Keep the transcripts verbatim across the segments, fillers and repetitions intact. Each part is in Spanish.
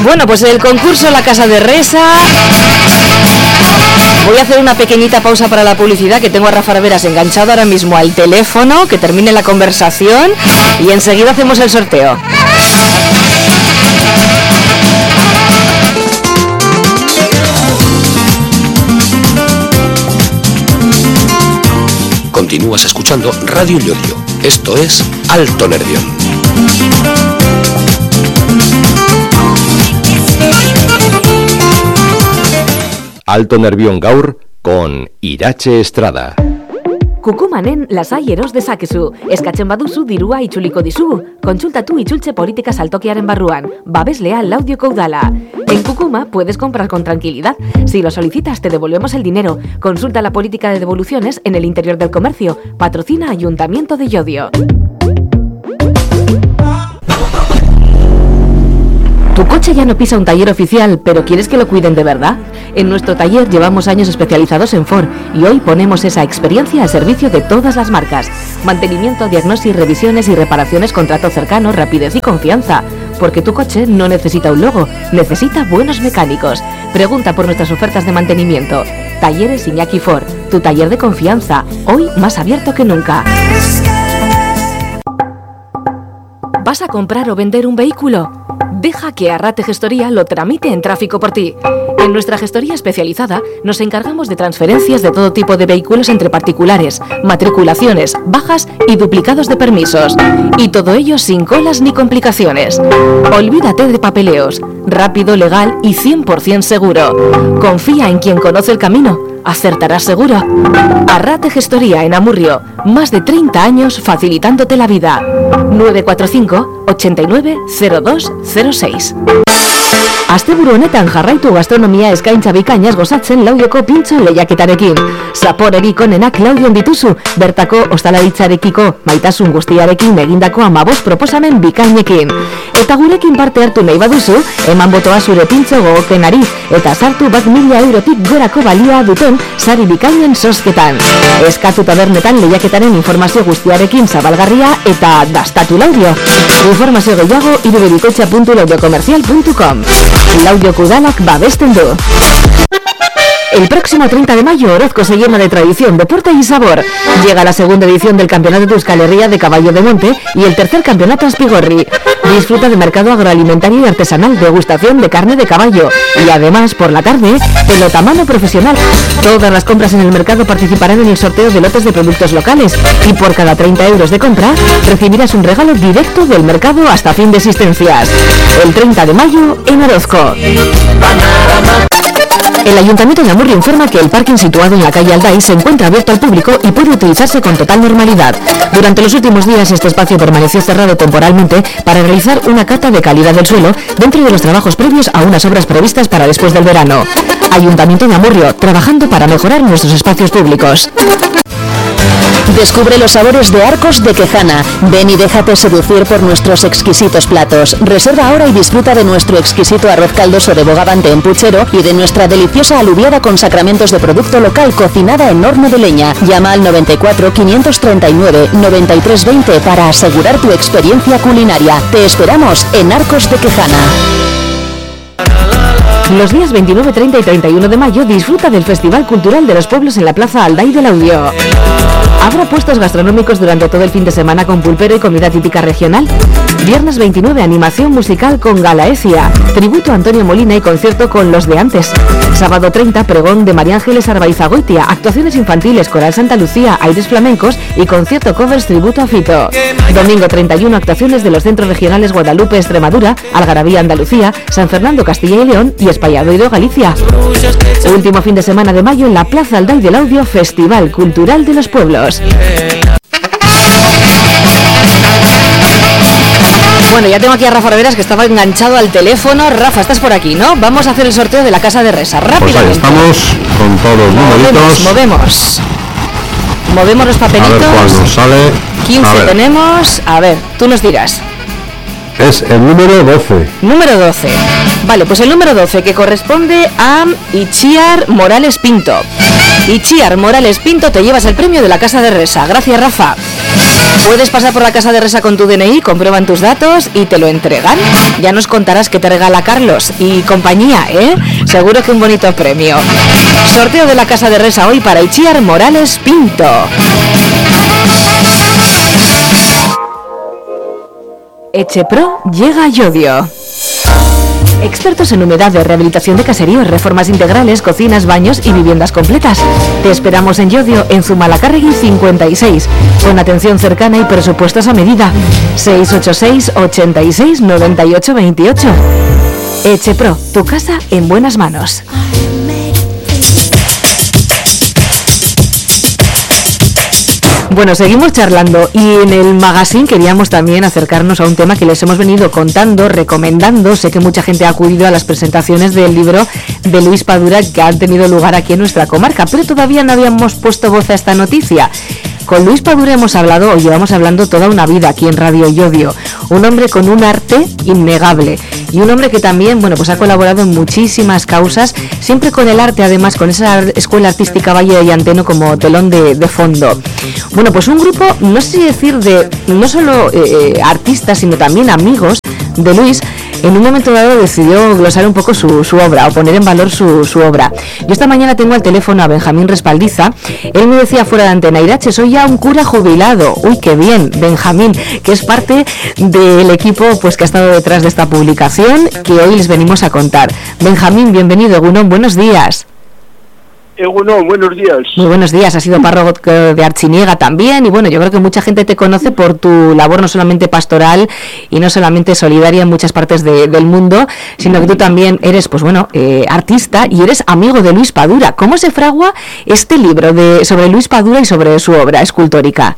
Bueno, pues el concurso La Casa de Resa. Voy a hacer una pequeñita pausa para la publicidad, que tengo a Rafa Veras enganchado ahora mismo al teléfono, que termine la conversación y enseguida hacemos el sorteo. Continúas escuchando Radio Llodio. Esto es Alto Nervión. Alto Nervión gaur con Irache Estrada. Kukumanen lasai eros dezakezu. Eskatzen baduzu dirua itzuliko dizugu. Kontsultatu itzultze politika saltokiaren barruan. Babeslea Laudioko udala. En Kukuma puedes comprar con tranquilidad. Si lo solicitas te devolvemos el dinero. Consulta la política de devoluciones en el interior del comercio. Patrocina Ayuntamiento de Llodio. ¿Tu coche ya no pisa un taller oficial, pero quieres que lo cuiden de verdad? En nuestro taller llevamos años especializados en Ford y hoy ponemos esa experiencia al servicio de todas las marcas. Mantenimiento, diagnosis, revisiones y reparaciones con trato cercano, rapidez y confianza. Porque tu coche no necesita un logo, necesita buenos mecánicos. Pregunta por nuestras ofertas de mantenimiento. Talleres Iñaki Ford, tu taller de confianza, hoy más abierto que nunca. ¿Vas a comprar o vender un vehículo? Deja que Arrate Gestoría lo tramite en tráfico por ti. En nuestra gestoría especializada nos encargamos de transferencias de todo tipo de vehículos entre particulares, matriculaciones, bajas y duplicados de permisos. Y todo ello sin colas ni complicaciones. Olvídate de papeleos. Rápido, legal y cien por ciento seguro. Confía en quien conoce el camino. Acertarás seguro. Arrate Gestoría en Amurrio. Más de treinta años facilitándote la vida. nueve cuatro cinco, ochenta y nueve, cero dos cero seis. Asteburu honetan jarraitu gastronomia eskaintza bikainaz gozatzen Laudioko pintxo lehiaketarekin. Zaporerik onenak Laudion dituzu, bertako ostalaritzarekiko maitasun guztiarekin egindako hamabost proposamen bikainekin. Eta gurekin parte hartu nahi baduzu, eman botoa zure pintxo gogokenari, eta sartu bat mila eurotik gorako balioa duten sari bikainen zozketan. Eskatu tabernetan lehiaketaren informazio guztiarekin zabalgarria eta dastatu Laudio. Informazio gehiago irubebikoitza puntu laudiokomercial puntu com. Laudioko udalak babesten du. El próximo treinta de mayo, Orozco se llena de tradición, deporte y sabor. Llega la segunda edición del Campeonato de Euskal Herria de Caballo de Monte y el tercer Campeonato Aspigorri. Disfruta de mercado agroalimentario y artesanal, degustación de carne de caballo y además, por la tarde, pelotamano profesional. Todas las compras en el mercado participarán en el sorteo de lotes de productos locales y por cada treinta euros de compra recibirás un regalo directo del mercado hasta fin de existencias. El treinta de mayo en Orozco. El Ayuntamiento de Amurrio informa que el parking situado en la calle Alday se encuentra abierto al público y puede utilizarse con total normalidad. Durante los últimos días este espacio permaneció cerrado temporalmente para realizar una cata de calidad del suelo dentro de los trabajos previos a unas obras previstas para después del verano. Ayuntamiento de Amurrio, trabajando para mejorar nuestros espacios públicos. Descubre los sabores de Arcos de Quejana. Ven y déjate seducir por nuestros exquisitos platos. Reserva ahora y disfruta de nuestro exquisito arroz caldoso de bogavante en puchero y de nuestra deliciosa alubiada con sacramentos de producto local cocinada en horno de leña. Llama al noventa y cuatro, quinientos treinta y nueve, noventa y tres veinte para asegurar tu experiencia culinaria. Te esperamos en Arcos de Quejana. Los días veintinueve, treinta y treinta y uno de mayo disfruta del Festival Cultural de los Pueblos en la Plaza Alday de Laudio. Habrá puestos gastronómicos durante todo el fin de semana con pulpero y comida típica regional. Viernes veintinueve, animación musical con Galaecia, tributo a Antonio Molina y concierto con Los de Antes. Sábado treinta, pregón de María Ángeles Arbaizagoitia, actuaciones infantiles, Coral Santa Lucía, aires flamencos y concierto covers tributo a Fito. Domingo treinta y uno, actuaciones de los centros regionales Guadalupe, Extremadura, Algarabía, Andalucía, San Fernando, Castilla y León y Espalladoiro, Galicia. Último fin de semana de mayo en la Plaza Alday del Audio, Festival Cultural de los Pueblos. Bueno, ya tengo aquí a Rafa Veras, que estaba enganchado al teléfono. Rafa, estás por aquí, ¿no? Vamos a hacer el sorteo de la Casa de Resa, rápidamente. Pues ahí estamos, con todos los numeritos. Movemos, movemos los papelitos. A ver cuál nos sale. quince tenemos, a ver, tú nos dirás. Es el número doce. Número doce. Vale, pues el número doce, que corresponde a Itziar Morales Pinto. Itziar Morales Pinto, te llevas el premio de la Casa de Resa. Gracias, Rafa. Puedes pasar por la Casa de Resa con tu D N I, comprueban tus datos y te lo entregan. Ya nos contarás qué te regala Carlos y compañía, ¿eh? Seguro que un bonito premio. Sorteo de la Casa de Resa hoy para Itziar Morales Pinto. Echepro llega a Llodio. Expertos en humedades, rehabilitación de caseríos, reformas integrales, cocinas, baños y viviendas completas. Te esperamos en Llodio, en Zumalacárregui cincuenta y seis, con atención cercana y presupuestos a medida. seis ocho seis, ochenta y seis, noventa y ocho veintiocho. Echepro, tu casa en buenas manos. Bueno, seguimos charlando y en el magazine queríamos también acercarnos a un tema que les hemos venido contando, recomendando. Sé que mucha gente ha acudido a las presentaciones del libro de Luis Padura que han tenido lugar aquí en nuestra comarca, pero todavía no habíamos puesto voz a esta noticia. Con Luis Padura hemos hablado, o llevamos hablando toda una vida aquí en Radio Llodio. Un hombre con un arte innegable y un hombre que también, bueno, pues ha colaborado en muchísimas causas, siempre con el arte, además, con esa escuela artística Valle de Llanteno como telón de, de fondo. Bueno, pues un grupo, no sé si decir de, no solo eh, artistas, sino también amigos de Luis, en un momento dado decidió glosar un poco su, su obra, o poner en valor su, su obra. Yo esta mañana tengo al teléfono a Benjamín Respaldiza. Él me decía fuera de antena: Irache, soy ya un cura jubilado. Uy, qué bien, Benjamín, que es parte del equipo pues que ha estado detrás de esta publicación que hoy les venimos a contar. Benjamín, bienvenido. Egunon, buenos días. Egunon, buenos días. Muy buenos días, has sido párroco de Artziniega también, y bueno, yo creo que mucha gente te conoce por tu labor no solamente pastoral y no solamente solidaria en muchas partes de, del mundo, sino que tú también eres, pues bueno, eh, artista y eres amigo de Luis Padura. ¿Cómo se fragua este libro de sobre Luis Padura y sobre su obra escultórica?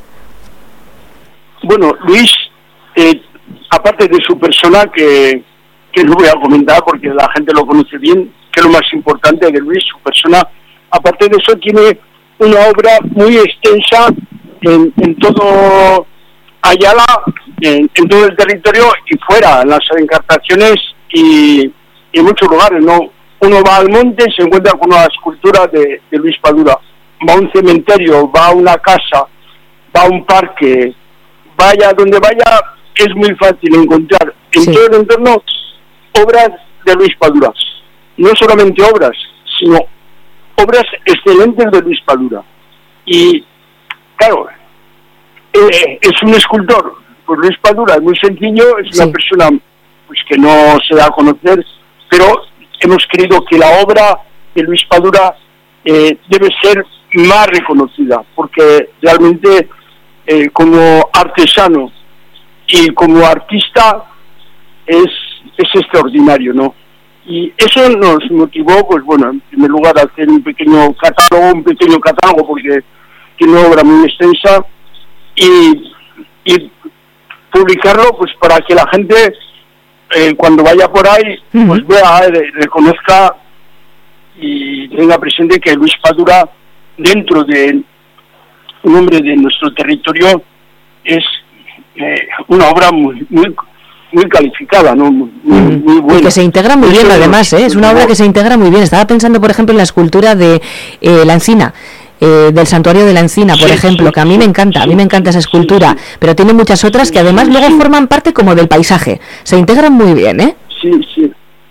Bueno, Luis, eh, aparte de su persona, que, que no voy a comentar porque la gente lo conoce bien, que es lo más importante de Luis, su persona. Aparte de eso, tiene una obra muy extensa en, en todo Ayala, en, en todo el territorio y fuera, en las encartaciones y, y en muchos lugares, ¿no? Uno va al monte y se encuentra con una escultura de, de Luis Padura. Va a un cementerio, va a una casa, va a un parque, vaya donde vaya, es muy fácil encontrar en sí. todo el entorno obras de Luis Padura. No solamente obras, sino obras excelentes de Luis Padura. Y claro, eh, es un escultor, pues Luis Padura es muy sencillo, es una sí. persona pues que no se da a conocer, pero hemos creído que la obra de Luis Padura eh, debe ser más reconocida, porque realmente eh, como artesano y como artista es, es extraordinario, ¿no? Y eso nos motivó, pues bueno, en primer lugar, a hacer un pequeño catálogo, un pequeño catálogo, porque tiene una obra muy extensa, y, y publicarlo, pues para que la gente, eh, cuando vaya por ahí, pues vea, eh, reconozca y tenga presente que Luis Padura, dentro de un hombre de nuestro territorio, es eh, una obra muy, muy muy calificada, ¿no? Muy, muy buena. Y que se integra muy bien, además, ¿eh? Es una obra que se integra muy bien. Estaba pensando, por ejemplo, en la escultura de eh, la Encina, eh, del Santuario de la Encina, por sí, ejemplo, sí, que a mí me encanta, sí, a mí me encanta esa escultura, sí, pero tiene muchas otras que además luego sí. forman parte como del paisaje. Se integran muy bien, ¿eh? Sí, sí.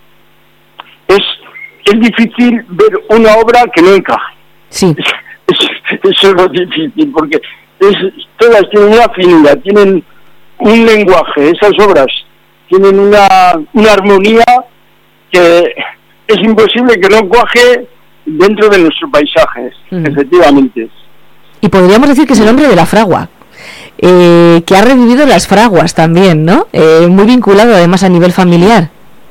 Es, es difícil ver una obra que no encaje. Sí. Es, es, eso es lo difícil, porque es, todas tienen una finura, tienen un lenguaje, esas obras tienen una, una armonía que es imposible que no cuaje dentro de nuestro paisaje, mm. efectivamente. Y podríamos decir que es el hombre de la fragua, eh, que ha revivido las fraguas también, ¿no? Eh, muy vinculado además a nivel familiar.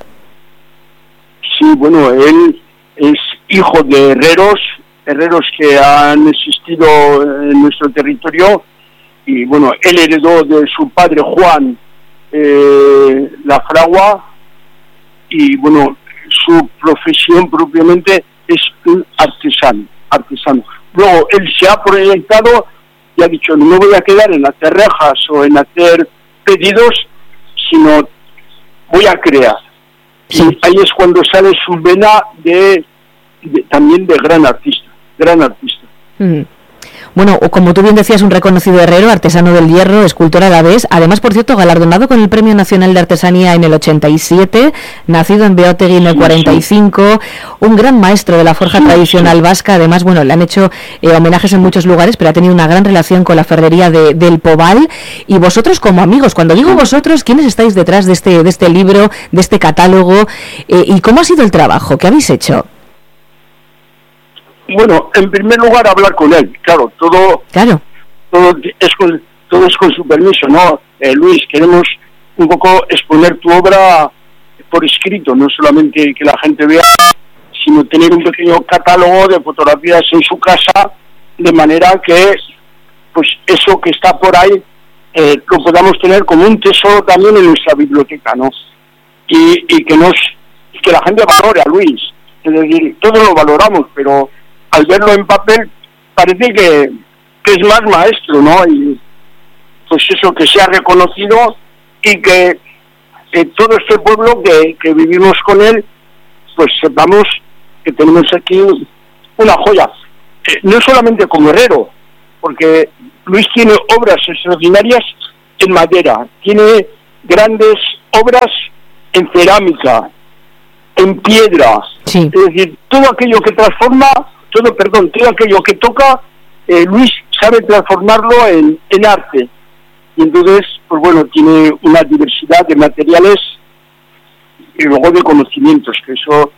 Sí, bueno, él es hijo de herreros, herreros que han existido en nuestro territorio, y bueno, él heredó de su padre Juan Eh, la fragua, y bueno, su profesión propiamente es un artesano, artesano. Luego él se ha proyectado y ha dicho: no me voy a quedar en hacer rejas o en hacer pedidos, sino voy a crear. Sí. Y ahí es cuando sale su vena de, de también de gran artista, gran artista. Mm. Bueno, como tú bien decías, un reconocido herrero, artesano del hierro, escultor a la vez, además, por cierto, galardonado con el Premio Nacional de Artesanía en el ochenta y siete, nacido en Beotegui en el cuarenta y cinco, un gran maestro de la forja tradicional vasca, además, bueno, le han hecho eh, homenajes en muchos lugares, pero ha tenido una gran relación con la ferrería de, del Pobal, y vosotros como amigos, cuando digo vosotros, ¿quiénes estáis detrás de este, de este libro, de este catálogo, eh, y cómo ha sido el trabajo? ¿Qué habéis hecho? Bueno, en primer lugar hablar con él, claro, todo, claro. todo es con, todo es con su permiso, ¿no? Eh, Luis, queremos un poco exponer tu obra por escrito, no solamente que la gente vea, sino tener un pequeño catálogo de fotografías en su casa, de manera que, pues, eso que está por ahí eh, lo podamos tener como un tesoro también en nuestra biblioteca, ¿no? Y, y que nos, y que la gente valore a Luis, es decir, todos lo valoramos, pero al verlo en papel parece que, que es más maestro, ¿no? Y pues eso, que sea reconocido y que eh, todo este pueblo que, que vivimos con él, pues sepamos que tenemos aquí una joya. Eh, no solamente como herrero, porque Luis tiene obras extraordinarias en madera, tiene grandes obras en cerámica, en piedra, sí. Es decir, todo aquello que transforma, todo, perdón, todo aquello que toca, eh, Luis sabe transformarlo en, en arte. Y entonces, pues bueno, tiene una diversidad de materiales y luego de conocimientos, que eso,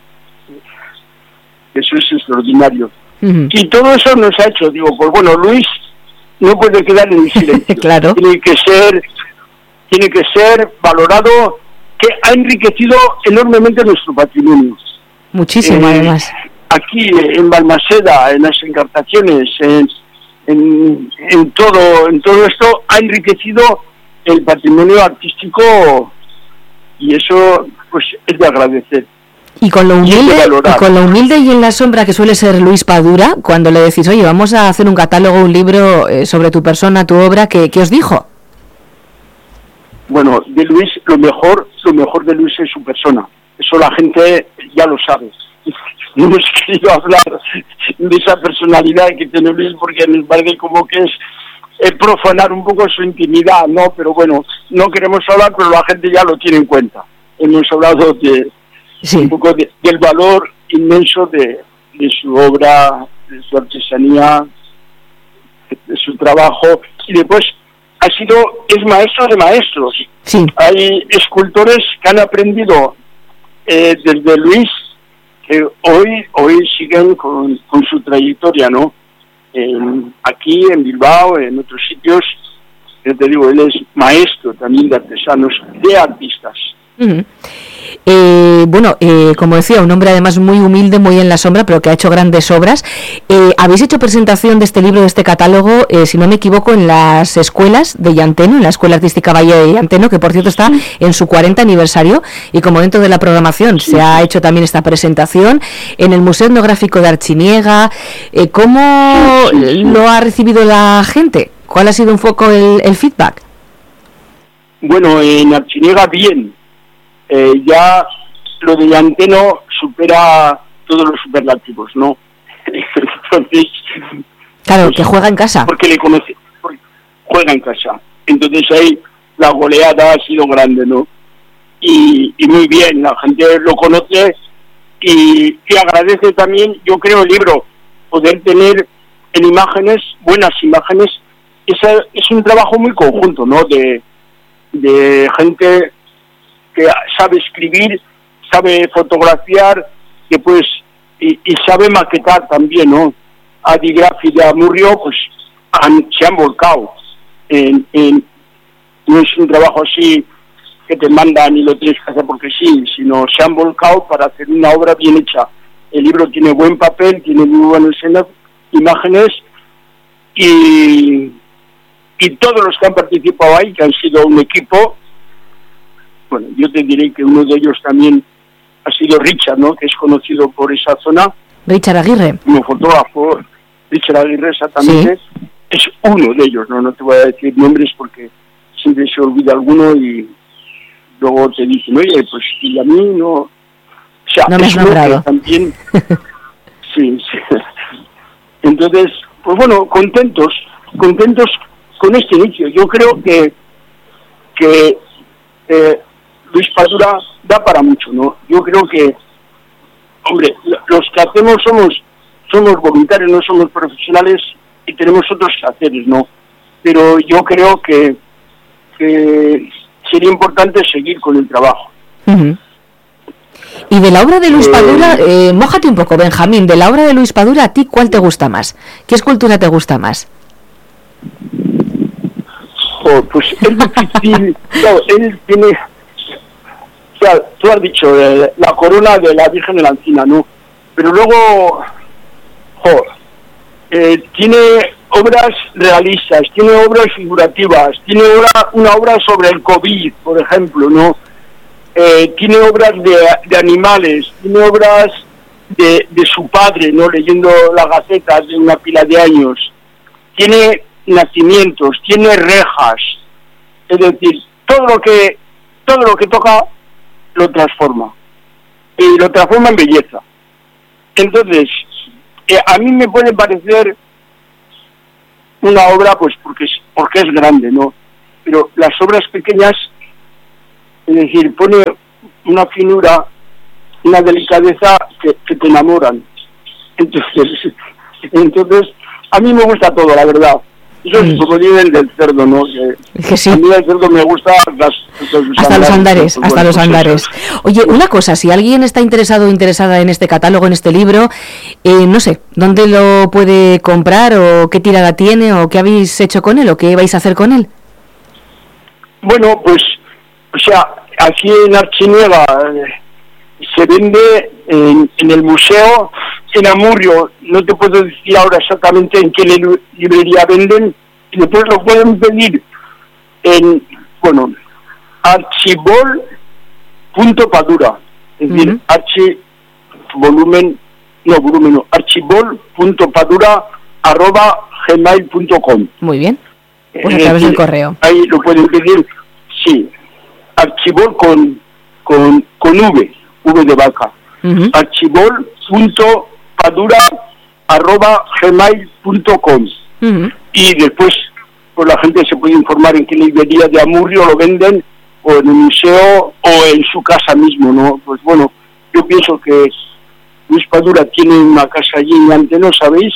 eso es extraordinario. Uh-huh. Y todo eso nos ha hecho, digo, pues bueno, Luis no puede quedar en el silencio. Claro. Tiene que ser, tiene que ser valorado, que ha enriquecido enormemente nuestro patrimonio. Muchísimo, eh, además. Aquí, en Balmaseda, en las encartaciones, en, en, en todo en todo esto, ha enriquecido el patrimonio artístico, y eso, pues, es de agradecer. Y con lo humilde y, y con lo humilde y en la sombra que suele ser Luis Padura, cuando le decís, oye, vamos a hacer un catálogo, un libro eh, sobre tu persona, tu obra, ¿qué, qué os dijo? Bueno, de Luis, lo mejor, lo mejor de Luis es su persona. Eso la gente ya lo sabe. No hemos querido hablar de esa personalidad que tiene Luis porque nos parece como que es eh, profanar un poco su intimidad, ¿no? Pero bueno, no queremos hablar, pero la gente ya lo tiene en cuenta. Hemos hablado de sí. un poco de, del valor inmenso de, de su obra, de su artesanía, de, de su trabajo, y después ha sido, es maestro de maestros. Sí. Hay escultores que han aprendido eh, desde Luis, que hoy hoy siguen con, con su trayectoria, ¿no? En, aquí en Bilbao, en otros sitios, yo te digo, él es maestro también de artesanos, de artistas. Uh-huh. Eh, bueno, eh, como decía, un hombre además muy humilde, muy en la sombra, pero que ha hecho grandes obras. Eh, habéis hecho presentación de este libro, de este catálogo, eh, si no me equivoco, en las escuelas de Llanteno, en la Escuela Artística Valle de Llanteno, que por cierto está en su cuarenta aniversario, y como dentro de la programación se ha hecho también esta presentación en el Museo Etnográfico de Archiniega. Eh, ¿Cómo lo ha recibido la gente? ¿Cuál ha sido un poco el, el feedback? Bueno, en Archiniega bien. Eh, ya lo de Llanteno supera todos los superlativos, ¿no? Entonces, claro, pues, que juega en casa. Porque le conoce, porque juega en casa. Entonces ahí la goleada ha sido grande, ¿no? Y, y muy bien, la gente lo conoce y, y agradece también, yo creo, el libro, poder tener en imágenes, buenas imágenes. Esa, es un trabajo muy conjunto, ¿no? De, de gente que sabe escribir, sabe fotografiar, que pues y, y sabe maquetar también, ¿no? Adi Graf y de Amurrio, pues han, se han volcado en, en, no es un trabajo así que te mandan y lo tienes que hacer porque sí, sino se han volcado para hacer una obra bien hecha. El libro tiene buen papel, tiene muy buenas imágenes, y y todos los que han participado ahí, que han sido un equipo. Bueno, yo te diré que uno de ellos también ha sido Richard, ¿no? Que es conocido por esa zona. Richard Aguirre. Como fotógrafo, Richard Aguirre exactamente. Sí. Es uno de ellos, ¿no? No te voy a decir nombres porque siempre se olvida alguno y luego te dicen, oye, pues y a mí no... O sea, no me has nombrado. También... sí, sí. Entonces, pues bueno, contentos, contentos con este inicio. Yo creo que que eh, Luis Padura da para mucho, ¿no? Yo creo que, hombre, los que hacemos somos somos voluntarios, no somos profesionales y tenemos otros quehaceres, ¿no? Pero yo creo que, que sería importante seguir con el trabajo. Uh-huh. Y de la obra de Luis eh, Padura, eh, mójate un poco, Benjamín, de la obra de Luis Padura, ¿a ti cuál te gusta más? ¿Qué escultura te gusta más? Oh, pues es difícil, no, él tiene, o sea, tú has dicho, eh, la corona de la Virgen de la Encina, ¿no? Pero luego, oh, eh, tiene obras realistas, tiene obras figurativas, tiene obra, una obra sobre el COVID, por ejemplo, ¿no? Eh, tiene obras de, de animales, tiene obras de, de su padre, ¿no? Leyendo las gacetas de una pila de años, tiene nacimientos, tiene rejas, es decir, todo lo que todo lo que toca lo transforma y lo transforma en belleza. Entonces, eh, a mí me puede parecer una obra, pues porque es porque es grande, ¿no? Pero las obras pequeñas, es decir, pone una finura, una delicadeza que, que te enamoran. Entonces, entonces, a mí me gusta todo, la verdad. Eso es como dicen del cerdo, ¿no? Que, que sí. A mí el cerdo me gusta las, hasta los hasta los andares, pues, hasta bueno, los andares. Oye, una cosa, si alguien está interesado o interesada en este catálogo, en este libro, eh, no sé, ¿dónde lo puede comprar o qué tirada tiene o qué habéis hecho con él o qué vais a hacer con él? Bueno, pues, o sea, aquí en Archiniega eh, se vende en, en el museo en Amurrio. No te puedo decir ahora exactamente en qué li- librería venden, y después lo pueden pedir en, bueno, archibol punto padura, es decir, uh-huh. archi volumen, no volumen, no, archibol punto padura arroba gmail punto com. Muy bien, pues a través del correo. Ahí lo pueden pedir, sí, archibol con, con, con V, V de vaca, uh-huh. archibol punto padura arroba gmail punto com. Uh-huh. Y después pues la gente se puede informar en qué librería de Amurrio lo venden, o en el museo, o en su casa mismo, ¿no? Pues bueno, yo pienso que Luis Padura tiene una casa allí en Anteno, ¿sabéis?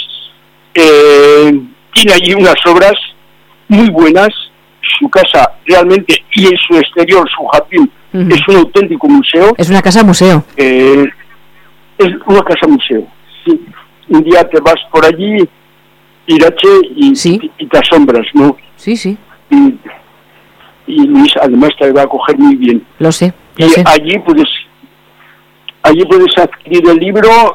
Eh, tiene allí unas obras muy buenas, su casa realmente, y en su exterior, su jardín, uh-huh. es un auténtico museo. Es una casa museo. Eh, es una casa museo. Sí. Un día te vas por allí, Irache, y, sí. y, y te asombras, ¿no? Sí, sí. Y, y Luis además te va a coger muy bien. Lo sé, lo y sé. allí puedes, allí puedes adquirir el libro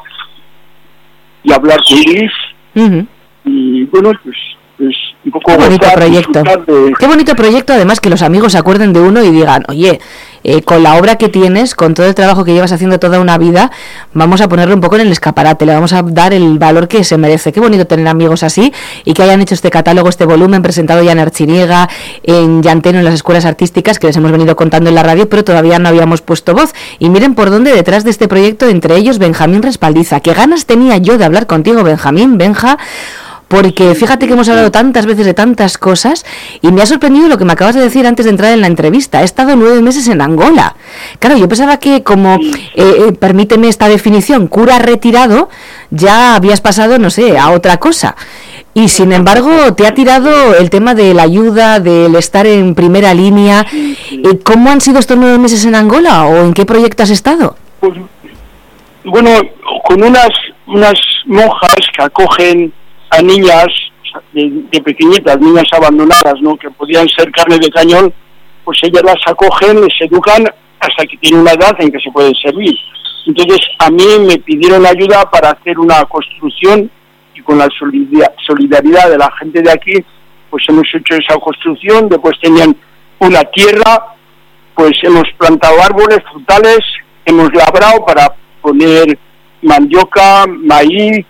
y hablar con Luis. Uh-huh. Y bueno, pues, pues un poco... Qué bonito gozar, proyecto. De... Qué bonito proyecto, además, que los amigos se acuerden de uno y digan, oye, eh, con la obra que tienes, con todo el trabajo que llevas haciendo toda una vida, vamos a ponerlo un poco en el escaparate, le vamos a dar el valor que se merece. Qué bonito tener amigos así y que hayan hecho este catálogo, este volumen presentado ya en Archiniega, en Llanteno, en las escuelas artísticas, que les hemos venido contando en la radio, pero todavía no habíamos puesto voz. Y miren por dónde detrás de este proyecto, entre ellos Benjamín Respaldiza. Qué ganas tenía yo de hablar contigo, Benjamín, Benja, porque fíjate que hemos hablado tantas veces de tantas cosas y me ha sorprendido lo que me acabas de decir antes de entrar en la entrevista. He estado nueve meses en Angola. Claro, yo pensaba que como, eh, permíteme esta definición, cura retirado, ya habías pasado, no sé, a otra cosa. Y sin embargo te ha tirado el tema de la ayuda, del estar en primera línea. ¿Cómo han sido estos nueve meses en Angola o en qué proyecto has estado? Pues, bueno, con unas, unas monjas que acogen a niñas de, de pequeñitas, niñas abandonadas, ¿no? Que podían ser carne de cañón, pues ellas las acogen, les educan hasta que tienen una edad en que se pueden servir. Entonces a mí me pidieron ayuda para hacer una construcción y con la solidaridad de la gente de aquí, pues hemos hecho esa construcción. Después tenían una tierra, pues hemos plantado árboles frutales, hemos labrado para poner mandioca, maíz,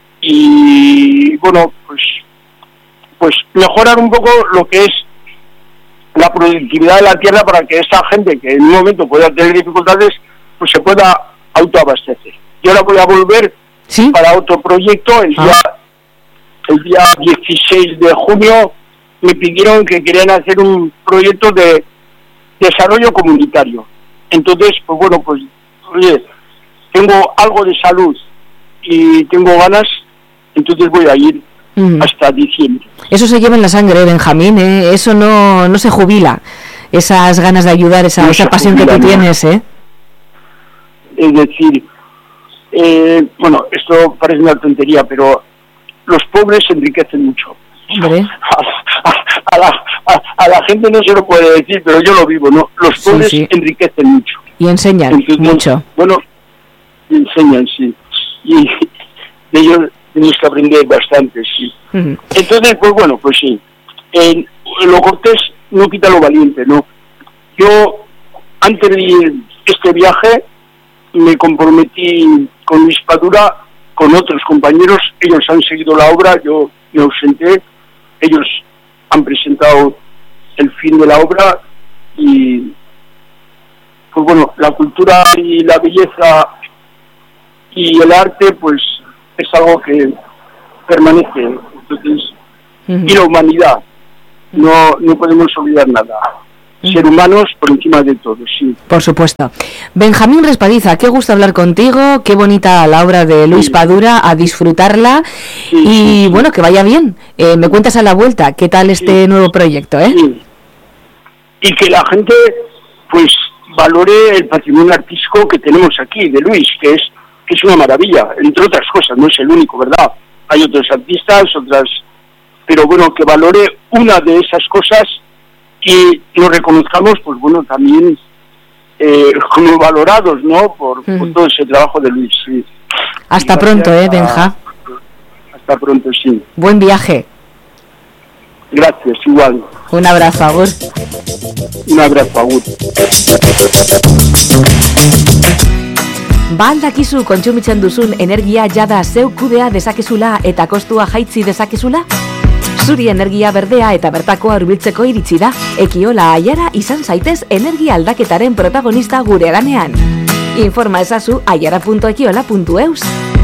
y bueno, pues pues mejorar un poco lo que es la productividad de la tierra para que esta gente que en un momento pueda tener dificultades, pues se pueda autoabastecer. Yo ahora voy a volver, ¿sí?, para otro proyecto el día, el día dieciséis de junio me pidieron que querían hacer un proyecto de desarrollo comunitario. Entonces, pues bueno, pues oye, tengo algo de salud y tengo ganas, entonces voy a ir mm. hasta diciembre. Eso se lleva en la sangre, Benjamín, ¿eh? Eso no, no se jubila, esas ganas de ayudar, esa, no esa pasión jubila, que tú no. tienes, ¿eh? Es decir, eh, bueno, esto parece una tontería, pero los pobres se enriquecen mucho. Hombre. A, a, a, la, a, a la gente no se lo puede decir, pero yo lo vivo, ¿no? Los pobres sí, sí. enriquecen mucho. Y enseñan Entonces, mucho. Bueno, enseñan, sí. Y de ellos tenemos que aprender bastante, sí. Uh-huh. Entonces, pues bueno, pues sí. En, en lo cortés no quita lo valiente, ¿no? Yo, antes de este viaje, me comprometí con Luis Padura, con otros compañeros. Ellos han seguido la obra, yo me ausenté. Ellos han presentado el fin de la obra y, pues bueno, la cultura y la belleza y el arte, pues es algo que permanece. Entonces, uh-huh. y la humanidad, no, no podemos olvidar nada. Uh-huh. Ser humanos por encima de todo, sí. Por supuesto. Benjamín Respadiza, qué gusto hablar contigo, qué bonita la obra de Luis sí. Padura, a disfrutarla sí, y sí, sí. bueno, que vaya bien. Eh, me cuentas a la vuelta, ¿qué tal este sí. nuevo proyecto, eh? Sí. Y que la gente, pues, valore el patrimonio artístico que tenemos aquí, de Luis, que es, que es una maravilla, entre otras cosas, no es el único, ¿verdad? Hay otros artistas, otras... Pero bueno, que valore una de esas cosas y nos reconozcamos, pues bueno, también eh, como valorados, ¿no? Por, mm. por todo ese trabajo de Luis. Sí. Hasta pronto, ¿eh, Benja? A, hasta pronto, sí. Buen viaje. Gracias, igual. Un abrazo, Agur. Un abrazo, Agur. Ba aldakizu kontsumitzen duzun energia jada zeu kudea dezakezula eta kostua jaitsi dezakezula? Zuri energia berdea eta bertakoa hurbiltzeko iritsi da. Ekiola Aiara izan zaitez energia aldaketaren protagonista gure ganean. Informa ezazu aiara punto ekiola punto eus.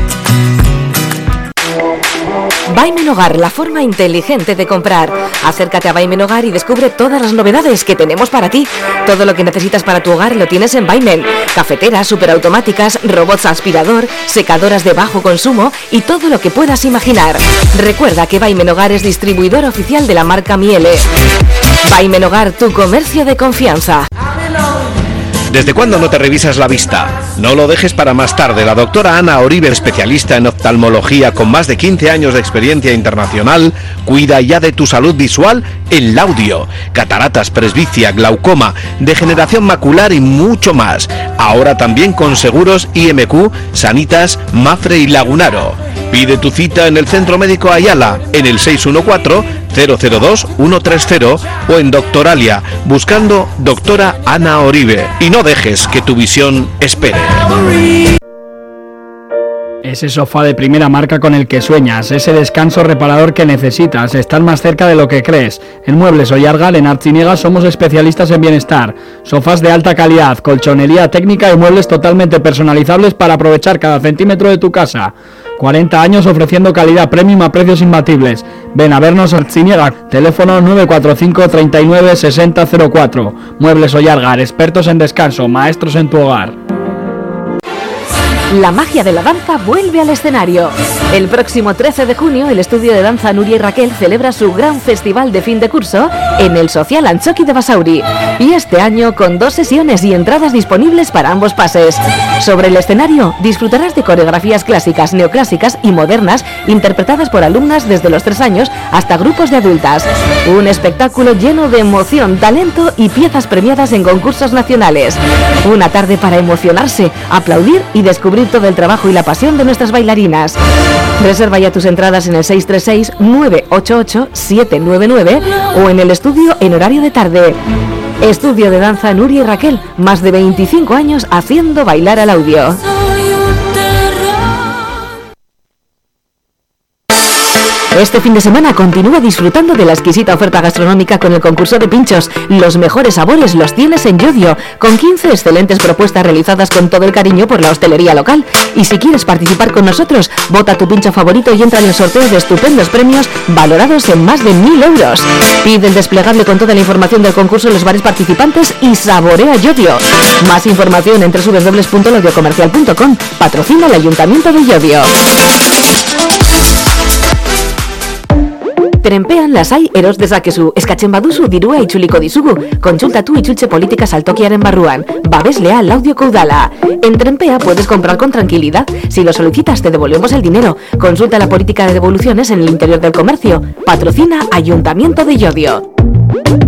Baimen Hogar, la forma inteligente de comprar. Acércate a Baimen Hogar y descubre todas las novedades que tenemos para ti. Todo lo que necesitas para tu hogar lo tienes en Baimen. Cafeteras superautomáticas, robots aspirador, secadoras de bajo consumo y todo lo que puedas imaginar. Recuerda que Baimen Hogar es distribuidor oficial de la marca Miele. Baimen Hogar, tu comercio de confianza. ¿Desde cuándo no te revisas la vista? No lo dejes para más tarde. La doctora Ana Oribe, especialista en oftalmología con más de quince años de experiencia internacional, cuida ya de tu salud visual en Laudio. Cataratas, presbicia, glaucoma, degeneración macular y mucho más. Ahora también con seguros I M Q, Sanitas, Mafre y Lagunaro. Pide tu cita en el Centro Médico Ayala, en el seis uno cuatro, cero cero dos, uno tres cero o en Doctoralia, buscando doctora Ana Oribe. Y no dejes que tu visión espere. Ese sofá de primera marca con el que sueñas, ese descanso reparador que necesitas, estar más cerca de lo que crees. En Muebles Ollargal, en Artziniega, somos especialistas en bienestar. Sofás de alta calidad, colchonería técnica y muebles totalmente personalizables para aprovechar cada centímetro de tu casa. cuarenta años ofreciendo calidad premium a precios imbatibles. Ven a vernos a Artziniega, teléfono nueve cuatro cinco, treinta y nueve, sesenta cero cuatro. Muebles Ollargal, expertos en descanso, maestros en tu hogar. La magia de la danza vuelve al escenario. El próximo trece de junio, el estudio de danza Nuria y Raquel celebra su gran festival de fin de curso en el Social Antxoki de Basauri. Y este año con dos sesiones y entradas disponibles para ambos pases. Sobre el escenario disfrutarás de coreografías clásicas, neoclásicas y modernas interpretadas por alumnas desde los tres años hasta grupos de adultas. Un espectáculo lleno de emoción, talento y piezas premiadas en concursos nacionales. Una tarde para emocionarse, aplaudir y descubrir todo el trabajo y la pasión de nuestras bailarinas. Reserva ya tus entradas en el seis tres seis, nueve ocho ocho, siete nueve nueve o en el estudio en horario de tarde. Estudio de danza Nuria y Raquel, más de veinticinco años haciendo bailar al audio. Este fin de semana continúa disfrutando de la exquisita oferta gastronómica con el concurso de pinchos. Los mejores sabores los tienes en Yodio, con quince excelentes propuestas realizadas con todo el cariño por la hostelería local. Y si quieres participar con nosotros, vota tu pincho favorito y entra en el sorteo de estupendos premios valorados en más de mil euros. Pide el desplegable con toda la información del concurso en los bares participantes y saborea Yodio. Más información en doble u doble u doble u punto lodiocomercial punto com. Patrocina el Ayuntamiento de Llodio. Trenpean lasai eros dezakezu, eskatzen baduzu dirua itzuliko dizugu. Kontsultatu itzultze politika saltokiaren barruan. Babeslea laudioko udala. En Trenpea puedes comprar con tranquilidad. Si lo solicitas te devolvemos el dinero. Consulta la política de devoluciones en el interior del comercio. Patrocina Ayuntamiento de Llodio.